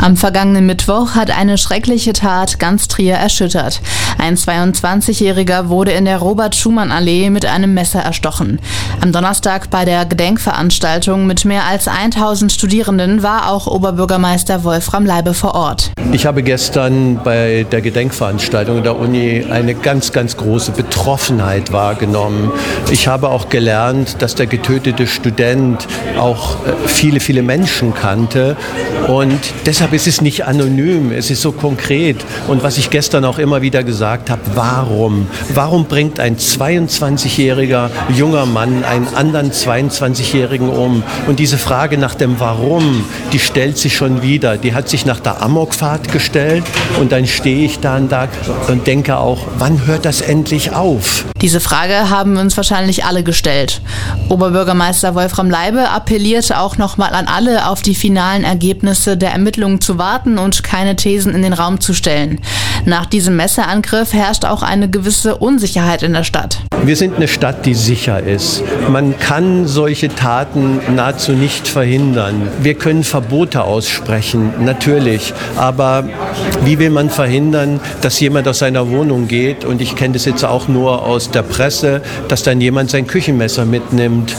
Am vergangenen Mittwoch hat eine schreckliche Tat ganz Trier erschüttert. Ein 22-Jähriger wurde in der Robert-Schumann-Allee mit einem Messer erstochen. Am Donnerstag bei der Gedenkveranstaltung mit mehr als 1000 Studierenden war auch Oberbürgermeister Wolfram Leibe vor Ort. Ich habe gestern bei der Gedenkveranstaltung der Uni eine ganz, ganz große Betroffenheit wahrgenommen. Ich habe auch gelernt, dass der getötete Student auch viele, viele Menschen kannte. Und deshalb ist es nicht anonym, es ist so konkret. Und was ich gestern auch immer wieder gesagt habe, warum bringt ein 22-jähriger junger Mann einen anderen 22-Jährigen um? Und diese Frage nach dem Warum, die stellt sich schon wieder. Die hat sich nach der Amokfahrt gestellt. Und dann stehe ich da und denke auch, wann hört das endlich auf? Diese Frage haben wir uns wahrscheinlich alle gestellt. Oberbürgermeister Wolfram Leibe appellierte auch nochmal an alle, auf die finalen Ergebnisse der Ermittlungen zu warten und keine Thesen in den Raum zu stellen. Nach diesem Messerangriff herrscht auch eine gewisse Unsicherheit in der Stadt. Wir sind eine Stadt, die sicher ist. Man kann solche Taten nahezu nicht verhindern. Wir können Verbote aussprechen, natürlich. Aber wie will man verhindern, dass jemand aus seiner Wohnung geht? Und ich kenne das jetzt auch nur aus der Presse, dass dann jemand sein Küchenmesser mitnimmt.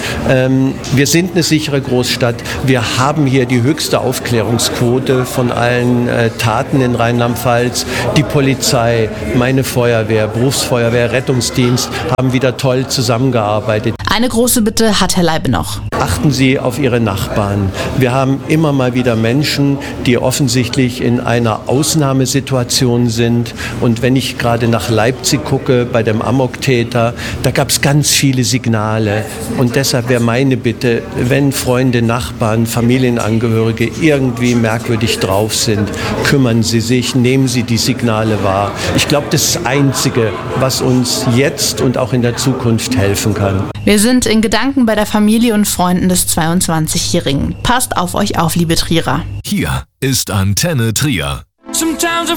Wir sind eine sichere Großstadt. Wir haben hier die höchste Aufklärungsquote von allen Taten in Rheinland-Pfalz. Die Polizei, meine Feuerwehr, Berufsfeuerwehr, Rettungsdienst haben wieder toll zusammengearbeitet. Eine große Bitte hat Herr Leibe noch. Achten Sie auf Ihre Nachbarn. Wir haben immer mal wieder Menschen, die offensichtlich in einer Ausnahmesituation sind. Und wenn ich gerade nach Leipzig gucke, bei dem Amoktäter, da gab es ganz viele Signale. Und deshalb wäre meine Bitte, wenn Freunde, Nachbarn, Familienangehörige irgendwie merkwürdig drauf sind, kümmern Sie sich, nehmen Sie die Signale wahr. Ich glaube, das ist das Einzige, was uns jetzt und auch in der Zukunft helfen kann. Wir sind in Gedanken bei der Familie und Freunden des 22-Jährigen. Passt auf euch auf, liebe Trierer. Hier ist Antenne Trier.